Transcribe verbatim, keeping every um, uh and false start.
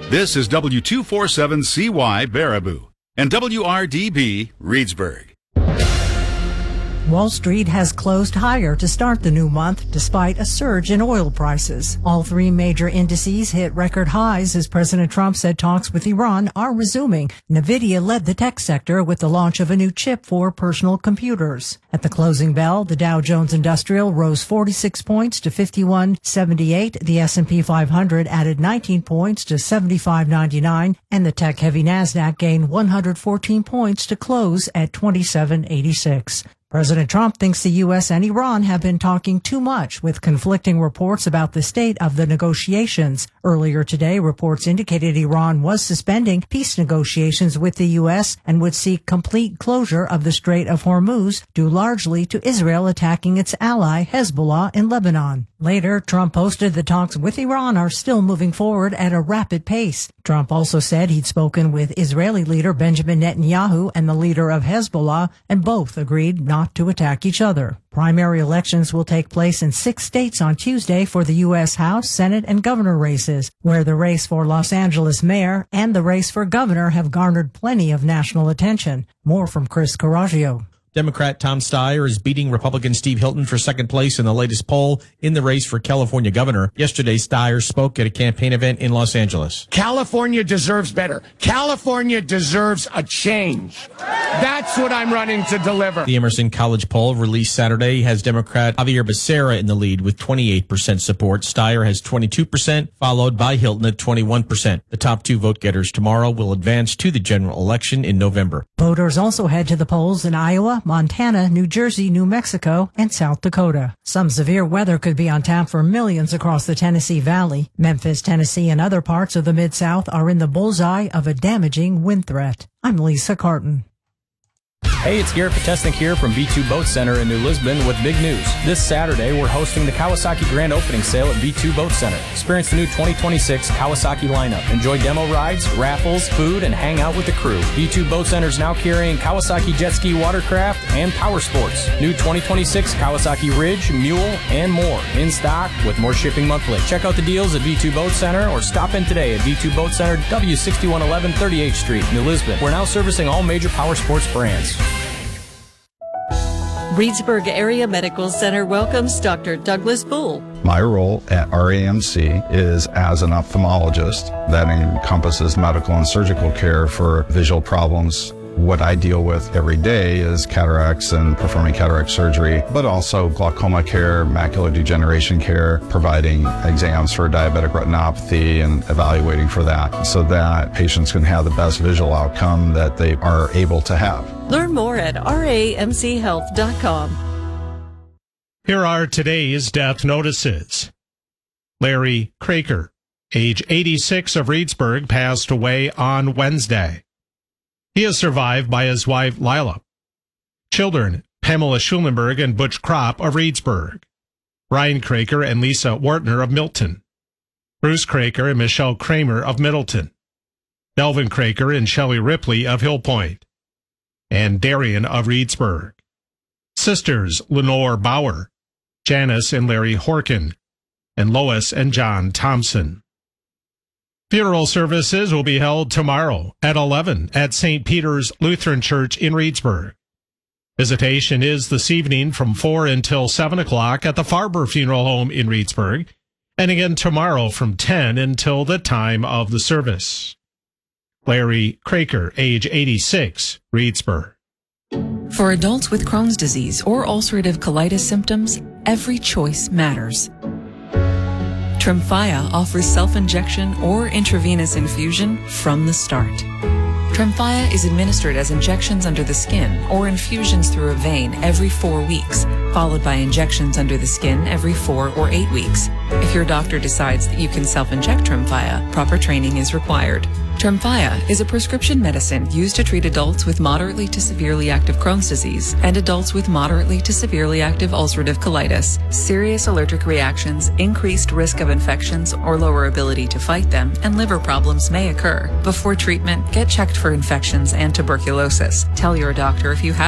This is W two forty-seven C Y Baraboo and W R D B Reedsburg. Wall Street has closed higher to start the new month despite a surge in oil prices. All three major indices hit record highs as President Trump said talks with Iran are resuming. Nvidia led the tech sector with the launch of a new chip for personal computers. At the closing bell, the Dow Jones Industrial rose forty-six points to fifty-one seventy-eight. The S and P five hundred added nineteen points to seventy-five ninety-nine, and the tech-heavy Nasdaq gained one hundred fourteen points to close at twenty-seven eighty-six. President Trump thinks the U S and Iran have been talking too much, with conflicting reports about the state of the negotiations. Earlier today, reports indicated Iran was suspending peace negotiations with the U S and would seek complete closure of the Strait of Hormuz, due largely to Israel attacking its ally Hezbollah in Lebanon. Later, Trump posted the talks with Iran are still moving forward at a rapid pace. Trump also said he'd spoken with Israeli leader Benjamin Netanyahu and the leader of Hezbollah, and both agreed not to attack each other. Primary elections will take place in six states on Tuesday for the U S House, Senate, and governor races, where the race for Los Angeles mayor and the race for governor have garnered plenty of national attention. More from Chris Caraggio. Democrat Tom Steyer is beating Republican Steve Hilton for second place in the latest poll in the race for California governor. Yesterday, Steyer spoke at a campaign event in Los Angeles. California deserves better. California deserves a change. That's what I'm running to deliver. The Emerson College poll released Saturday has Democrat Javier Becerra in the lead with twenty-eight percent support. Steyer has twenty-two percent, followed by Hilton at twenty-one percent. The top two vote getters tomorrow will advance to the general election in November. Voters also head to the polls in Iowa, Montana, New Jersey, New Mexico, and South Dakota. Some severe weather could be on tap for millions across the Tennessee Valley. Memphis, Tennessee, and other parts of the Mid-South are in the bullseye of a damaging wind threat. I'm Lisa Carton. Hey, it's Garrett Potesnik here from V two Boat Center in New Lisbon with big news. This Saturday, we're hosting the Kawasaki Grand Opening Sale at V two Boat Center. Experience the new twenty twenty-six Kawasaki lineup. Enjoy demo rides, raffles, food, and hang out with the crew. V two Boat Center is now carrying Kawasaki Jet Ski Watercraft and Power Sports. New twenty twenty-six Kawasaki Ridge, Mule, and more in stock with more shipping monthly. Check out the deals at V two Boat Center or stop in today at V two Boat Center, W sixty-one eleven thirty-eighth Street, New Lisbon. We're now servicing all major power sports brands. Reedsburg Area Medical Center welcomes Doctor Douglas Bull. My role at R A M C is as an ophthalmologist. That encompasses medical and surgical care for visual problems. What I deal with every day is cataracts and performing cataract surgery, but also glaucoma care, macular degeneration care, providing exams for diabetic retinopathy and evaluating for that so that patients can have the best visual outcome that they are able to have. Learn more at R A M C health dot com. Here are today's death notices. Larry Craker, age eighty-six, of Reedsburg, passed away on Wednesday. He is survived by his wife, Lila. Children, Pamela Schulenberg and Butch Kropp of Reedsburg. Ryan Craker and Lisa Wartner of Milton. Bruce Craker and Michelle Kramer of Middleton. Delvin Craker and Shelley Ripley of Hill Point. And Darian of Reedsburg. Sisters, Lenore Bauer, Janice and Larry Horkin, and Lois and John Thompson. Funeral services will be held tomorrow at eleven at Saint Peter's Lutheran Church in Reedsburg. Visitation is this evening from four until seven o'clock at the Farber Funeral Home in Reedsburg, and again tomorrow from ten until the time of the service. Larry Craker, age eighty-six, Reedsburg. For adults with Crohn's disease or ulcerative colitis symptoms, every choice matters. Tremfya offers self-injection or intravenous infusion from the start. Tremfya is administered as injections under the skin or infusions through a vein every four weeks, followed by injections under the skin every four or eight weeks. If your doctor decides that you can self-inject Tremfya, proper training is required. Tremfya is a prescription medicine used to treat adults with moderately to severely active Crohn's disease and adults with moderately to severely active ulcerative colitis. Serious allergic reactions, increased risk of infections or lower ability to fight them, and liver problems may occur. Before treatment, get checked for infections and tuberculosis. Tell your doctor if you have